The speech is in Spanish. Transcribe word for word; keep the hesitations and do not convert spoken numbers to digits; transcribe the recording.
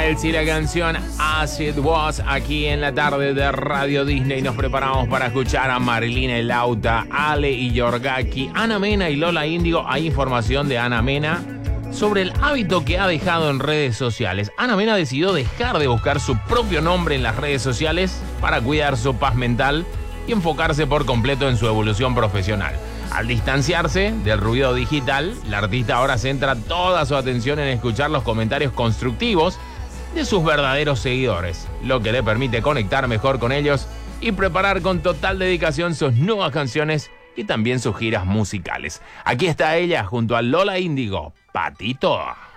Chelsea, la canción As It Was, aquí en la tarde de Radio Disney. Nos preparamos para escuchar a Marilina Elauta, Ale y Yorgaki, Ana Mena y Lola Índigo. Hay información de Ana Mena sobre el hábito que ha dejado en redes sociales. Ana Mena decidió dejar de buscar su propio nombre en las redes sociales para cuidar su paz mental y enfocarse por completo en su evolución profesional. Al distanciarse del ruido digital, la artista ahora centra toda su atención en escuchar los comentarios constructivos de sus verdaderos seguidores, lo que le permite conectar mejor con ellos y preparar con total dedicación sus nuevas canciones y también sus giras musicales. Aquí está ella junto a Lola Índigo, Patito.